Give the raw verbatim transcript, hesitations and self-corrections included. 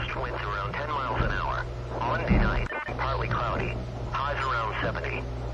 Southwest winds around ten miles an hour. Monday night, partly cloudy. Highs around seventy.